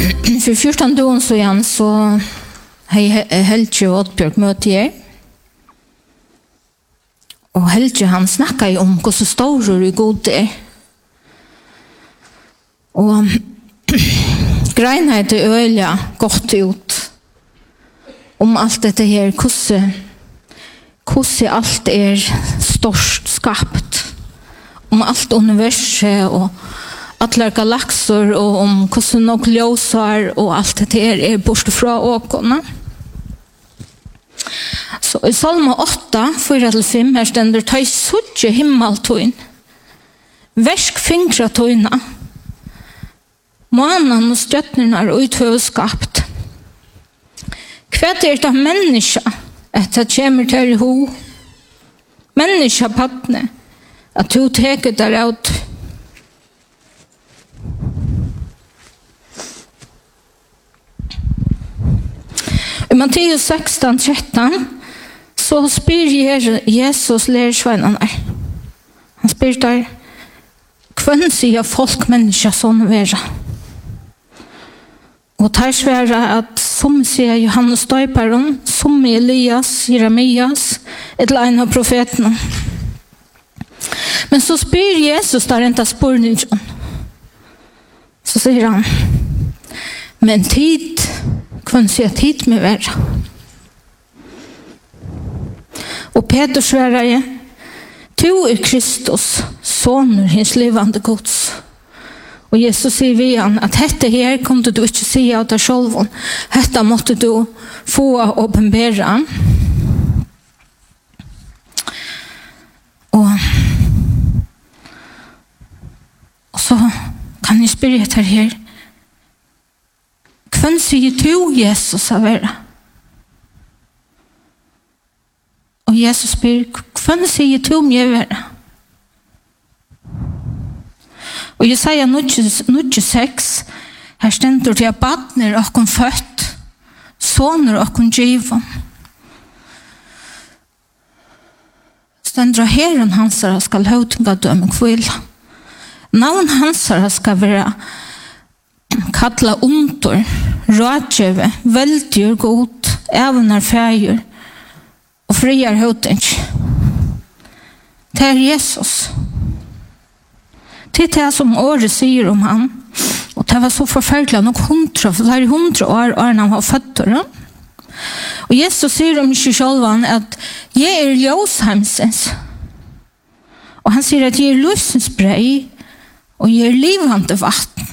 för 14 dagar sedan så Helge Oddbjörg mötte jag. Och Helge han snackade om hur så stor och god det är. Och grejen är det öliga gott ut om allt det här hur allt är störst skapt. Om allt universum och alla galaxer och om hur nog ljósar och allt det här är bortifrån åkorna. Så i Salma 8, 4-5 här ständer ta i suttje himmeltoin. Värsk fingra toina. Månen och stjärnorna är uthövskapt. Kvärt är det människa att det kommer till i ho. Människa pattne att du teker där ut. I Matteus 16:13 så spyr Jesus lärsvännerna. Han spyr där kvön sier folk människa sån vera. Och tar svära att som säger Johannes Döparen, som Elias, Jeremias, ett en av profeterna. Men så spyr Jesus där inte spårningen. Så säger han, men tid, kvön säger tid med vera. Och Peter svärar, du är Kristus, sonen hins levande Guds. Och Jesus säger vi han att detta här kunde du inte säga av dig själv. Detta måste du få uppenbara. Och så kan ni spyrja det här. Kvän säger du Jesus av er? Och Jesus spyr, kvän säger du mig av er? Och Jesaja 9:6 här ständer det att badner och kom fött, soner och kom given. Ständer herren hansara skall hötinga döma kvilla. Navn hansara ska vara kalla under, rådgöve, väldigur god, ävenar färger och friar höting. Det är Jesus. Det är det som året säger om han. Och det var så förfärligt nog 100 år när han var född. Och Jesus säger om sig själv att jag är ljóshemsens. Och han säger att jag är lysens brej och jag är livande vatten.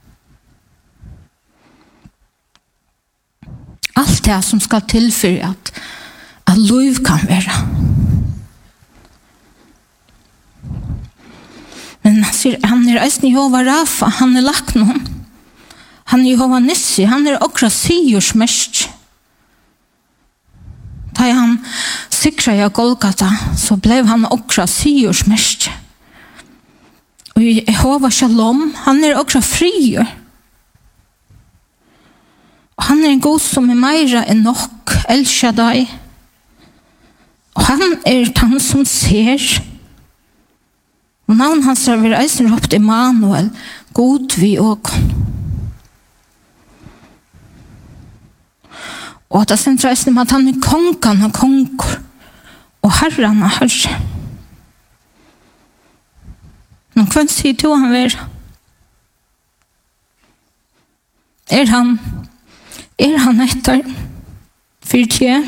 Allt det som ska tillföra att liv kan vara. Men han är eisen Jehova Rafa, han är laknon. Han är Jehova Nissi, han är okra sigursmest. Da han sikra i Golgata, så blev han okra sigursmest. Och Jehova Shalom, han är okra frier. Og han er en god som er meira enn nok, El Shaddai. Og han er han som ser. Og navn hans har vært eisen råpt Emmanuel, god vi åken. Og det sender eisen om at han er kongen av konger, og herren av herre. Men hva sier du han være? Er han etter for det?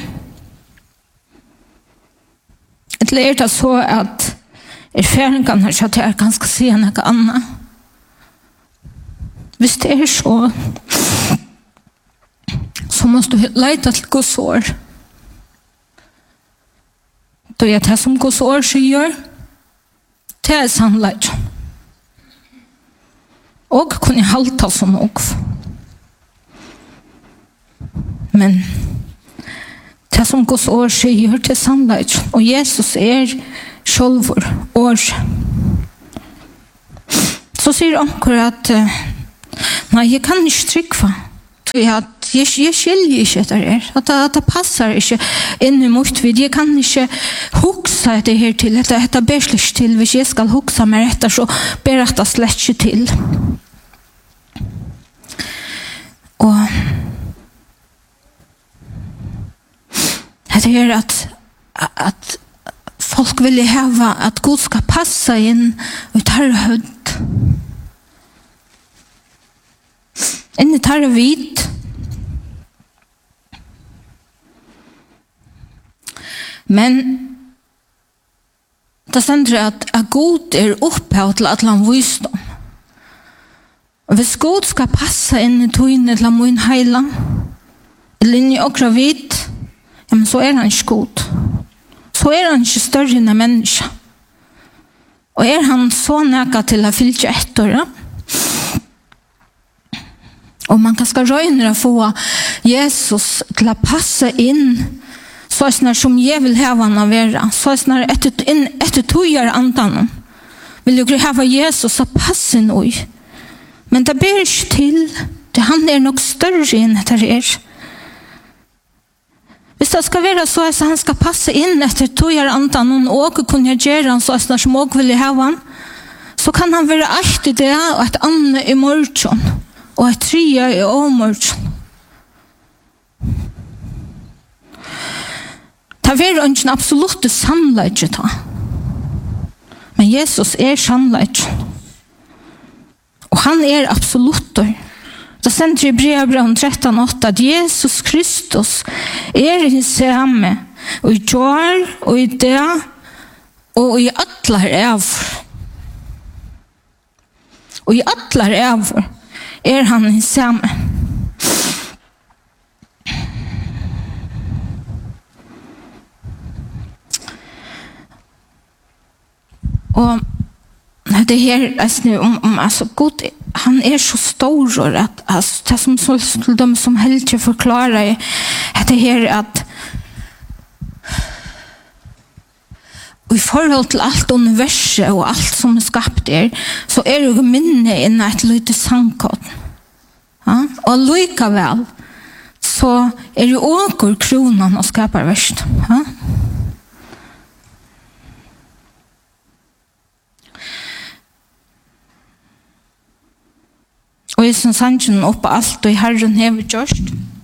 Eller er det så at erfaringene har satt her ganske se noe annet? Hvis det er så måste du leta til Guds år. Då är det som Guds år säger, det är sannolikt. Och kunna halta som också. Men det som Guds år säger, det är sannolikt. Och Jesus är självor år. Så säger onkel att nej, jag kan inte trycka. Jag skiljer inte det här. Att det passar inte in emot vid. Jag kan inte huxa det här till. Det ber släck till. Hvis jag ska huxa med detta så ber det slett till. det är att folk vill ha att Gud ska passa in och tar höd. In i tar vid. Men det stender att Gud upphav till att han visdom. Och hvis Gud ska passa in i tøyne til min heila, eller inn i okra vid, ja, men så han ikke god. Så han ikke større enn en menneske. Og han så nægget til å fylle etter, ja? Og man kan skal røyne få Jesus til å passe inn så snar som jeg vil hava han å være, så snar etter tøyer andan, vil jo hava Jesus å passe inn i. Men det ber ikke til, det han nok større enn etter her. Hvis det skal være så at han skal passe inn etter tøyer andan, og kunne gjøre han så snar som også vil hava han, så kan han være alt i det, og et annet i morgen, og et tredje i overmorgen. Det er ikke en absolutt sannleik da. Men Jesus sannleik. Og han absolutter. Det sender i Hebreerbrevet 13:8 at Jesus Kristus i samme, og i år, og i det, og i atler evor. Og i atler evor han i samme. Og det her om altså Gud han så stor at altså, det som de som helst forklarer det her at i forhold til alt universet og alt som skapt så det jo minne inn et lite sangkåd. Ja? Og likevel så det jo åker kronan og skaper verst. Ja? Og jeg synes sannsyn oppe alt og i Herren hever gjørst.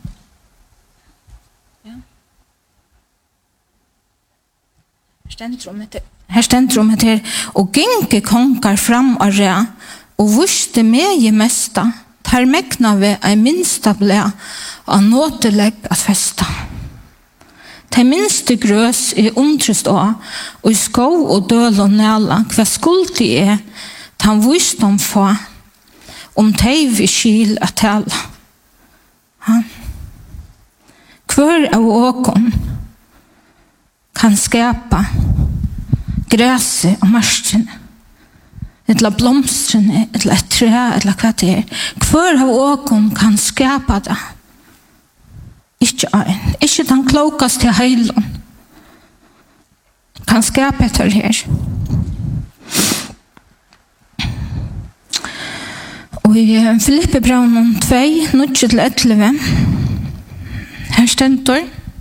Her stender om etter og gynke konger fram og rea og vuste med i mesta tar mekna ved ei minsta ble og nåtelegg at festa. De minste grøs undrest og i skov og døl og næla hva skuldig tan visdom få om teiv i skil at tala. Hver av åkon kan skapa græse og marskene, eller blomstrene, eller et tre, eller hva det Hver av åkon kan skapa det. Ikke en. Ikke den klokaste heilen kan skapa etter her. Og i Filippebrevnen 2, 9-11, her stendur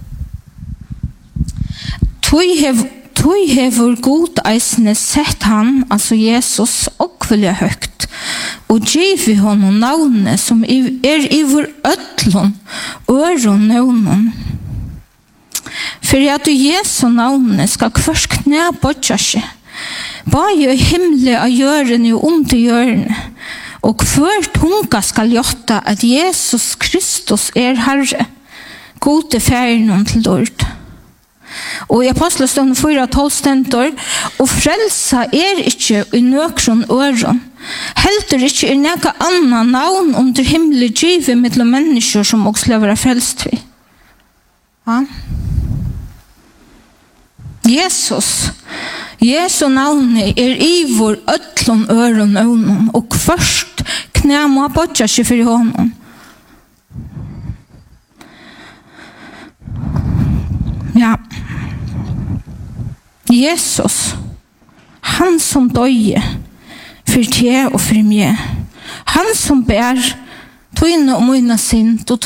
Tui hefur god eisne sett han, altså Jesus, okkvelja høgt, og givi honom navnet som i vår øtlun, øron nøvnun. For at du Jesu navnet skal kvørst knæ bodja seg, bare i himle av hjørne og under hjørne, og hver tunga skal gjotta at Jesus Kristus Herre, gode færen til dård. Og i Apostelstånden 4:12 stendur, og frelsa ikke i nøkron øron, heldur ikke i nega annan navn under himmelig givet mellom mennesker som også lever frelst vi. Ja? Jesu navnet i vår øtlån øron øvnen, og først knæ må bodja seg for honom. Ja. Jesus, han som døye for te og for meg, han som bær tøyne og møyne sin,